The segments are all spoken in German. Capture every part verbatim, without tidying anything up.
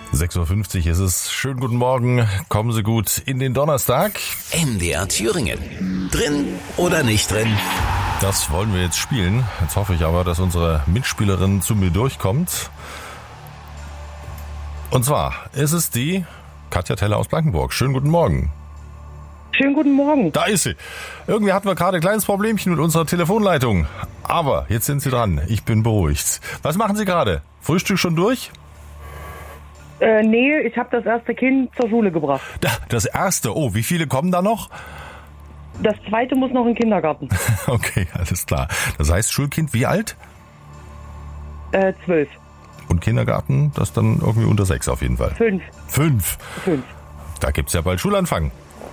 sechs Uhr fünfzig ist es. Schönen guten Morgen. Kommen Sie gut in den Donnerstag. M D R Thüringen. Drin oder nicht drin? Das wollen wir jetzt spielen. Jetzt hoffe ich aber, dass unsere Mitspielerin zu mir durchkommt. Und zwar ist es die Katja Teller aus Blankenburg. Schönen guten Morgen. Schönen guten Morgen. Da ist sie. Irgendwie hatten wir gerade ein kleines Problemchen mit unserer Telefonleitung. Aber jetzt sind Sie dran. Ich bin beruhigt. Was machen Sie gerade? Frühstück schon durch? Äh, nee, ich habe das erste Kind zur Schule gebracht. Das erste? Oh, wie viele kommen da noch? Das zweite muss noch in den Kindergarten. Okay, alles klar. Das heißt, Schulkind wie alt? Äh, zwölf. Und Kindergarten, das dann irgendwie unter sechs auf jeden Fall. Fünf. Fünf? Fünf. Da gibt's ja bald Schulanfang.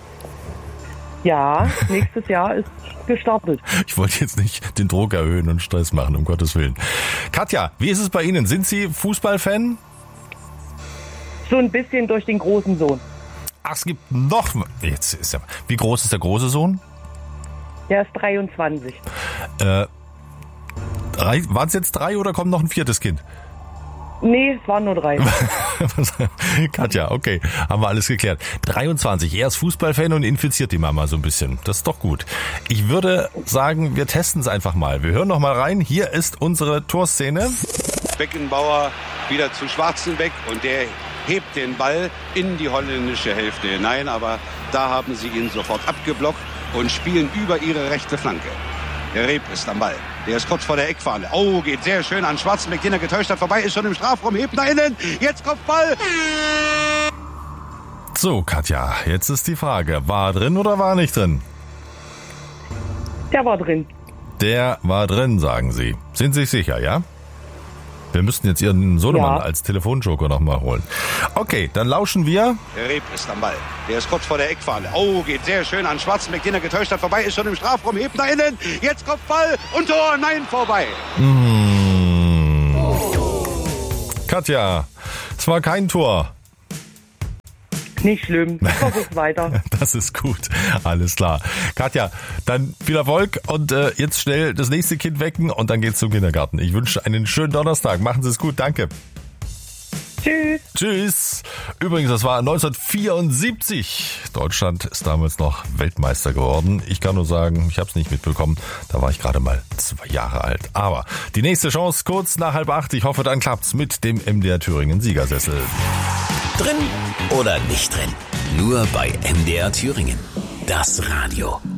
Ja, nächstes Jahr ist gestartet. Ich wollte jetzt nicht den Druck erhöhen und Stress machen, um Gottes Willen. Katja, wie ist es bei Ihnen? Sind Sie Fußballfan? So ein bisschen durch den großen Sohn. Ach, es gibt noch... Jetzt ist ja, wie groß ist der große Sohn? Der ist dreiundzwanzig. Äh, waren es jetzt drei oder kommt noch ein viertes Kind? Nee, es waren nur drei. Katja, okay, haben wir alles geklärt. dreiundzwanzig, er ist Fußballfan und infiziert die Mama so ein bisschen. Das ist doch gut. Ich würde sagen, wir testen es einfach mal. Wir hören noch mal rein. Hier ist unsere Torszene. Beckenbauer wieder zu Schwarzenbeck und der hebt den Ball in die holländische Hälfte hinein. Aber da haben sie ihn sofort abgeblockt und spielen über ihre rechte Flanke. Der Reep ist am Ball. Der ist kurz vor der Eckfahne. Oh, geht sehr schön an Schwarzenbeck, den er getäuscht hat. Vorbei, ist schon im Strafraum, hebt nach innen. Jetzt Kopfball. So, Katja, jetzt ist die Frage. War er drin oder war er nicht drin? Der war drin. Der war drin, sagen Sie. Sind Sie sich sicher, ja? Wir müssten jetzt Ihren Sohnemann Ja. als Telefonjoker nochmal holen. Okay, dann lauschen wir. Der Reep ist am Ball. Der ist kurz vor der Eckfahne. Oh, geht sehr schön an Schwarzenbeck, den er getäuscht hat. Vorbei, ist schon im Strafraum, hebt nach innen. Jetzt Kopfball und Tor. Nein, vorbei. Mmh. Katja, es war kein Tor. Nicht schlimm. Ich versuch's weiter. Das ist gut. Alles klar. Katja, dann viel Erfolg und äh, jetzt schnell das nächste Kind wecken und dann geht's zum Kindergarten. Ich wünsche einen schönen Donnerstag. Machen Sie es gut. Danke. Tschüss. Tschüss. Übrigens, das war neunzehnhundertvierundsiebzig. Deutschland ist damals noch Weltmeister geworden. Ich kann nur sagen, ich habe es nicht mitbekommen. Da war ich gerade mal zwei Jahre alt. Aber die nächste Chance kurz nach halb acht. Ich hoffe, dann klappt's mit dem M D R Thüringen Siegersessel. Drin oder nicht drin? Nur bei M D R Thüringen. Das Radio.